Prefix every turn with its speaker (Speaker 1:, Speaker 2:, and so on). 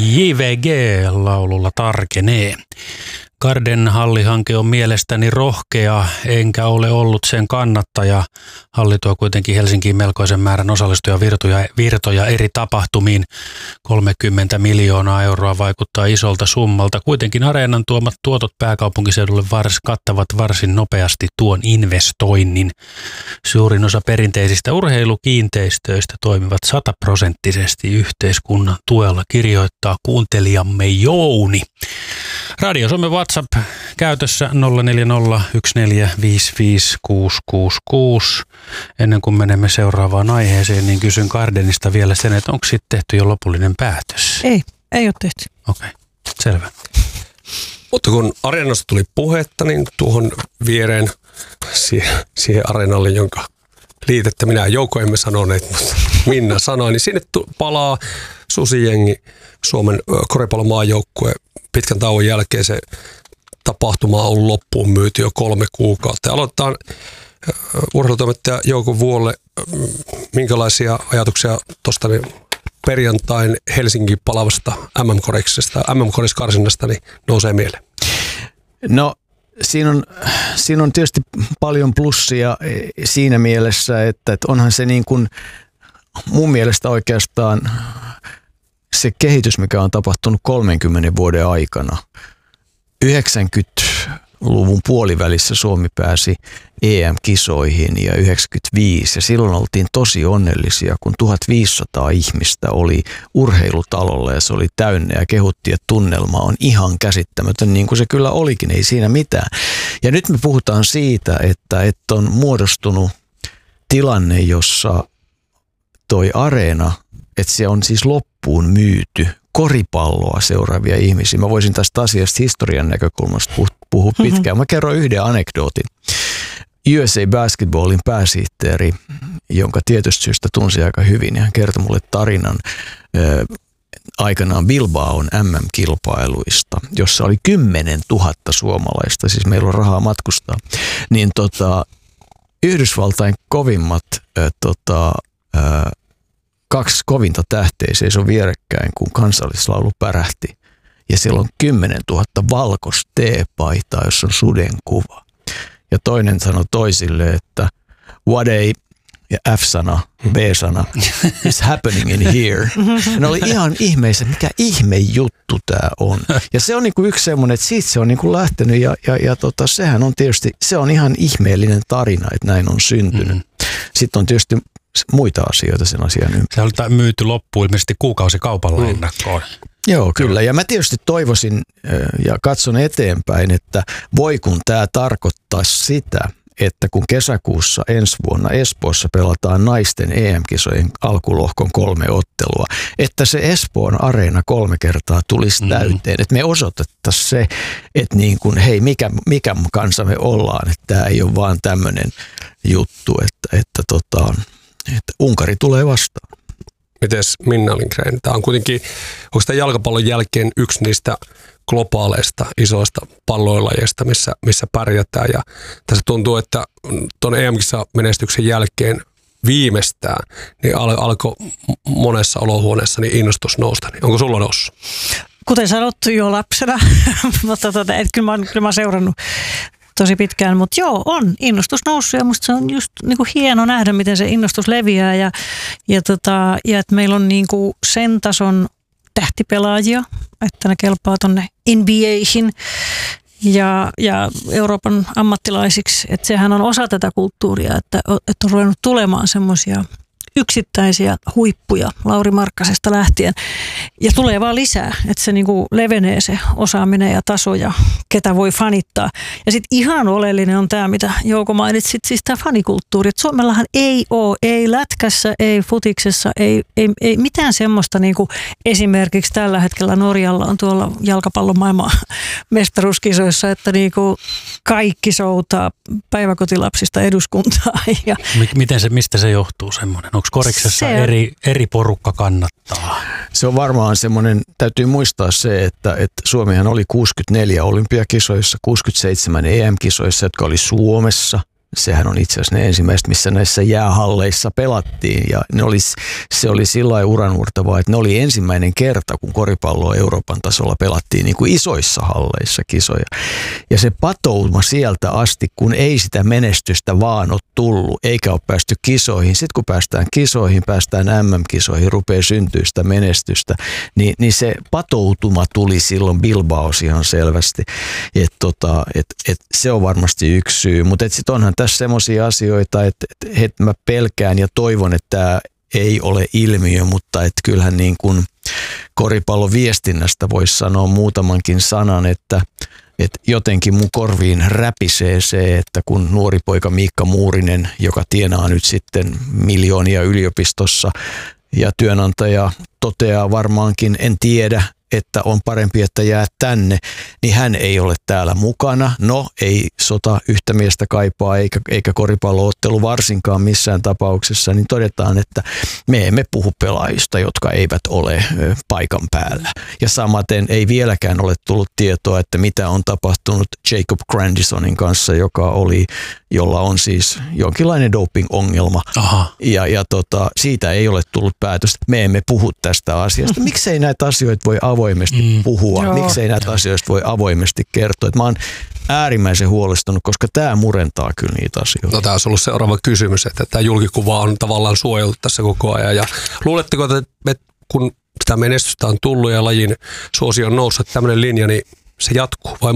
Speaker 1: JVG-laululla tarkenee. Garden-hallihanke on mielestäni rohkea, enkä ole ollut sen kannattaja. Halli tuo kuitenkin Helsinkiin melkoisen määrän osallistuja virtoja eri tapahtumiin. 30 miljoonaa euroa vaikuttaa isolta summalta. Kuitenkin areenan tuomat tuotot pääkaupunkiseudulle kattavat varsin nopeasti tuon investoinnin. Suurin osa perinteisistä urheilukiinteistöistä toimivat 100% yhteiskunnan tuella, kirjoittaa kuuntelijamme Jouni. Radio Suomen WhatsApp käytössä 0401455666. Ennen kuin menemme seuraavaan aiheeseen, niin kysyn Gardenista vielä sen, että onko sitten tehty jo lopullinen päätös?
Speaker 2: Ei ole tehty.
Speaker 1: Okei, selvä.
Speaker 3: Mutta kun areenasta tuli puhetta, niin tuohon viereen siihen areenalle, jonka liitettä minä ja Jouko emme sanoneet, mutta Minna sanoi, niin sinne palaa Susijengi, Suomen koripallomaajoukkue. Pitkän tauon jälkeen se tapahtuma on loppuun myyty jo 3 kuukautta. Ja aloitetaan urheilutoimittaja Jouko Vuolle. Minkälaisia ajatuksia tuosta perjantain Helsingin palavasta MM-koriskarsinnasta niin nousee mieleen?
Speaker 4: No siinä on tietysti paljon plussia siinä mielessä, että onhan se niin kuin mun mielestä oikeastaan se kehitys, mikä on tapahtunut 30 vuoden aikana. 90-luvun puolivälissä Suomi pääsi EM-kisoihin ja 95 ja silloin oltiin tosi onnellisia, kun 1500 ihmistä oli urheilutalolla ja se oli täynnä ja kehuttiin, että tunnelma on ihan käsittämätön, niin kuin se kyllä olikin, ei siinä mitään. Ja nyt me puhutaan siitä, että on muodostunut tilanne, jossa toi areena, että se on siis loppuun myyty koripalloa seuraavia ihmisiä. Mä voisin tästä asiasta historian näkökulmasta puhua pitkään. Mä kerron yhden anekdootin. USA Basketballin pääsihteeri, jonka tietysti syystä tunsi aika hyvin, ja hän kertoi mulle tarinan aikanaan Bilbaon MM-kilpailuista, jossa oli 10 000 suomalaista, siis meillä on rahaa matkustaa, niin Yhdysvaltain kovimmat 2 kovinta tähteä seisoi vierekkäin, kun kansallislaulu pärähti. Ja siellä on 10 000 valkoista T-paitaa, jossa on suden kuva. Ja toinen sanoi toisille, että what a, ja F-sana, B-sana, is happening in here. Ne oli ihan ihmeisiä, mikä ihme juttu tämä on. Ja se on niinku yksi semmoinen, että siitä se on niinku lähtenyt ja sehän on tietysti, se on ihan ihmeellinen tarina, että näin on syntynyt. Sitten on tietysti muita asioita sen asian ympärillä.
Speaker 1: Se on myyty loppuun ilmeisesti kuukausikaupalla ennakkoon.
Speaker 4: Joo, kyllä. Ja mä tietysti toivoisin ja katson eteenpäin, että voi kun tämä tarkoittaa sitä, että kun kesäkuussa ensi vuonna Espoossa pelataan naisten EM-kisojen alkulohkon 3 ottelua, että se Espoon areena 3 kertaa tulisi täyteen. Että me osoitettaisiin se, että niin kuin, hei, mikä kansa me ollaan, että tämä ei ole vaan tämmöinen juttu, että Unkari tulee vastaan.
Speaker 3: Mites Minna Lindgren? Tämä on kuitenkin, onko tämä jalkapallon jälkeen yksi niistä globaaleista isoista palloilajeista, missä pärjätään. Ja tässä tuntuu, että tuon EM-kisa-menestyksen jälkeen viimeistään niin alkoi monessa olohuoneessa niin innostus nousta. Niin onko sulla noussut?
Speaker 2: Kuten sanottu jo lapsena, mutta kyllä mä oon seurannut tosi pitkään, mutta joo, on innostus noussut ja musta se on just niinku hieno nähdä, miten se innostus leviää ja että meillä on niinku sen tason tähtipelaajia, että ne kelpaa tonne NBA:hin ja Euroopan ammattilaisiksi, että sehän on osa tätä kulttuuria, että on ruvennut tulemaan semmoisia yksittäisiä huippuja Lauri Markkasesta lähtien ja tulee vaan lisää, että se niinku levenee se osaaminen ja taso ja ketä voi fanittaa. Ja sitten ihan oleellinen on tämä, mitä Jouko mainitsit, siis tämä fanikulttuuri. Et Suomellahan ei ole, ei lätkässä, ei futiksessa, ei mitään semmoista niinku esimerkiksi tällä hetkellä Norjalla on tuolla jalkapallon maailman mestaruuskisoissa, että niinku kaikki soutaa päiväkotilapsista eduskuntaa. Ja
Speaker 1: mistä se johtuu semmoinen? Onko koriksessa eri porukka kannattaa?
Speaker 4: Se on varmaan semmoinen, täytyy muistaa se, että Suomihan oli 64 olympiakisoissa, 67 EM-kisoissa, jotka oli Suomessa. Sehän on itse asiassa ne ensimmäiset, missä näissä jäähalleissa pelattiin ja se oli sillä lailla uranuurtavaa, että ne oli ensimmäinen kerta, kun koripalloa Euroopan tasolla pelattiin niin kuin isoissa halleissa kisoja. Ja se patouma sieltä asti, kun ei sitä menestystä vaan ole tullut, eikä ole päästy kisoihin. Sitten kun päästään kisoihin, päästään MM-kisoihin, rupeaa syntyä sitä menestystä, niin se patoutuma tuli silloin Bilbaos ihan selvästi. Et se on varmasti yksi syy, mutta sitten onhan tässä semmoisia asioita, että mä pelkään ja toivon, että tämä ei ole ilmiö, mutta että kyllähän niin kuin koripallon viestinnästä voisi sanoa muutamankin sanan, että jotenkin mun korviin räpisee se, että kun nuori poika Miikka Muurinen, joka tienaa nyt sitten miljoonia yliopistossa ja työnantaja toteaa varmaankin, en tiedä, että on parempi, että jää tänne, niin hän ei ole täällä mukana. No, ei sota yhtä miestä kaipaa, eikä koripalloottelu varsinkaan missään tapauksessa, niin todetaan, että me emme puhu pelaajista, jotka eivät ole paikan päällä. Ja samaten ei vieläkään ole tullut tietoa, että mitä on tapahtunut Jacob Grandisonin kanssa, jolla on siis jonkinlainen doping-ongelma. Ja siitä ei ole tullut päätöstä. Me emme puhu tästä asiasta. Miksei näitä asioita voi avoimesti puhua? Joo. Miksei näitä asioista voi avoimesti kertoa? Että mä oon äärimmäisen huolestunut, koska tämä murentaa kyllä niitä asioita.
Speaker 3: No tämä olisi ollut seuraava kysymys, että tämä julkikuva on tavallaan suojeltu tässä koko ajan. Ja luuletteko, että kun sitä menestystä on tullut ja lajin suosio on noussut, että tämmöinen linja, niin se jatkuu vai